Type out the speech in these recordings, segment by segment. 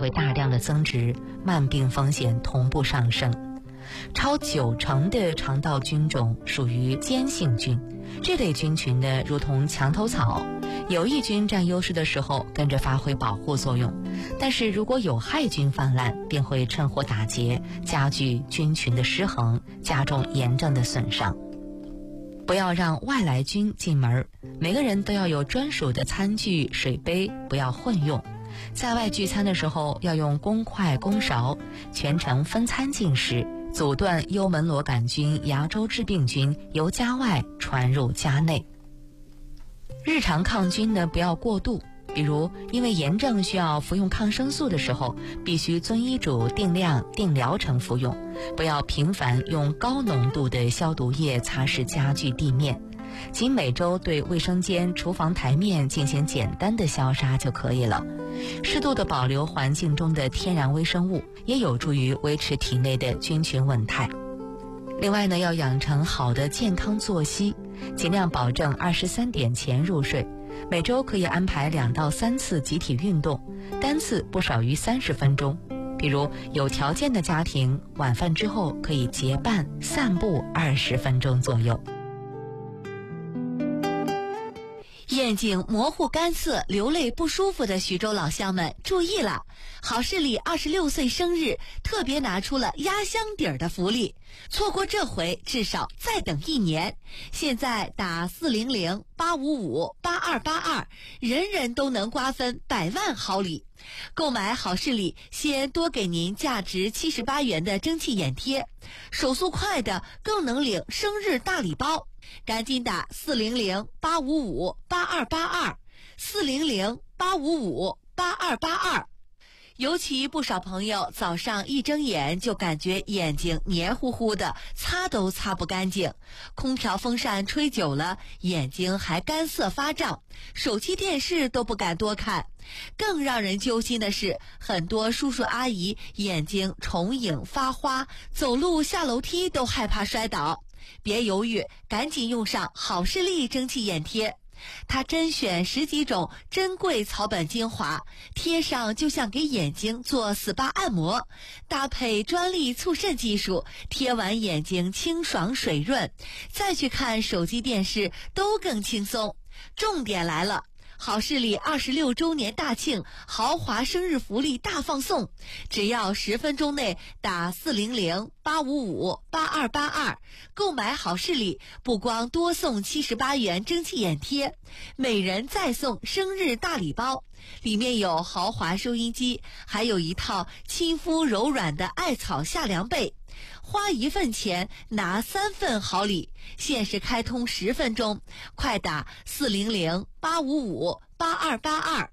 会大量的增值，慢病风险同步上升。超90%的肠道菌种属于间性菌，这类菌群呢如同墙头草，有益菌占优势的时候跟着发挥保护作用，但是如果有害菌泛滥，便会趁火打劫，加剧菌群的失衡，加重炎症的损伤。不要让外来菌进门，每个人都要有专属的餐具、水杯，不要混用。在外聚餐的时候要用公筷公勺，全程分餐进食，阻断幽门螺杆菌、牙周致病菌由家外传入家内。日常抗菌呢不要过度，比如因为炎症需要服用抗生素的时候，必须遵医嘱定量定疗程服用，不要频繁用高浓度的消毒液擦拭家具地面，仅每周对卫生间、厨房台面进行简单的消杀就可以了。适度的保留环境中的天然微生物，也有助于维持体内的菌群稳态。另外呢，要养成好的健康作息，尽量保证23点前入睡，每周可以安排2到3次集体运动，单次不少于30分钟。比如有条件的家庭，晚饭之后可以结伴散步20分钟左右。 眼睛模糊干涩、流泪不舒服的徐州老乡们注意了，好视力26岁生日特别拿出了压箱底儿的福利，错过这回至少再等1年。现在打400-855-8282，人人都能瓜分100万好礼。购买好视力先多给您价值78元的蒸汽眼贴，手速快的更能领生日大礼包。赶紧打400-855-8282 400-855-8282。尤其不少朋友早上一睁眼就感觉眼睛黏糊糊的，擦都擦不干净，空调风扇吹久了眼睛还干涩发胀，手机电视都不敢多看。更让人揪心的是，很多叔叔阿姨眼睛重影发花，走路下楼梯都害怕摔倒。别犹豫，赶紧用上好视力蒸汽眼贴。它甄选10几种珍贵草本精华，贴上就像给眼睛做 SPA 按摩，搭配专利促渗技术，贴完眼睛清爽水润，再去看手机电视都更轻松。重点来了，好视力26周年大庆豪华生日福利大放送，只要10分钟内打400-855-8282，购买好视力不光多送78元蒸汽眼贴，每人再送生日大礼包，里面有豪华收音机，还有一套亲肤柔软的艾草夏凉被。花1份钱拿3份好礼，限时开通10分钟，快打400-855-8282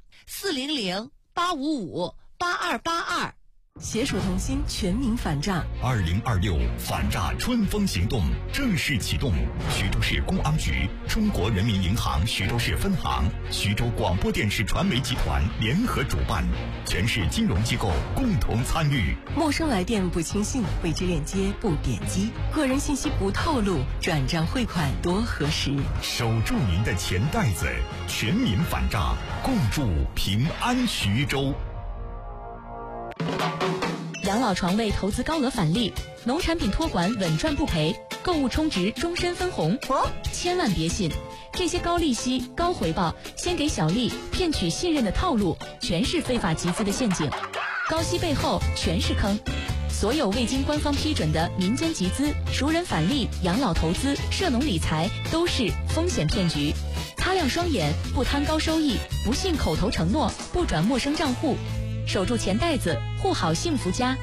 400-855-8282。 携手同心，全民反诈。 2026反诈春风行动正式启动，徐州市公安局、中国人民银行徐州市分行、徐州广播电视传媒集团联合主办，全市金融机构共同参与。 陌生来电不轻信，未知链接不点击，个人信息不透露，转账汇款多核实。 守住您的钱袋子，全民反诈，共筑平安徐州。 养老床位投资高额返利，农产品托管稳赚不赔，购物充值终身分红。千万别信，这些高利息、高回报、先给小利骗取信任的套路，全是非法集资的陷阱。高息背后全是坑。所有未经官方批准的民间集资、熟人返利、养老投资、涉农理财都是风险骗局。擦亮双眼，不贪高收益，不信口头承诺，不转陌生账户，守住钱袋子，护好幸福家。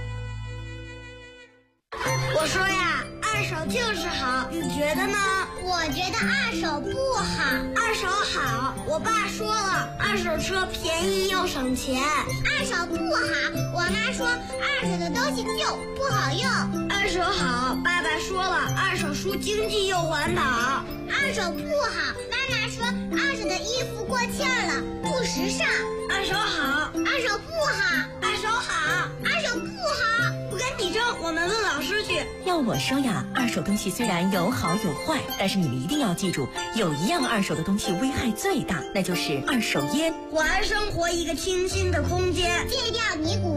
我说呀，二手就是好，你觉得呢？ 我觉得二手不好。 二手好，我爸说了，二手车便宜又省钱。 二手不好，我妈说二手的东西旧不好用。 二手好，爸爸说了，二手书经济又环保。 二手不好，妈妈说二手的衣服过气了不时尚。 二手好， 二手不好， 二手好， 二手不好。 不跟你争，我们问老师去。 要我说呀，二手东西虽然有好有坏，但是你们一定要记住，有一样二手的东西危害最大，那就是二手烟。 还生活一个清新的空间， 戒掉尼古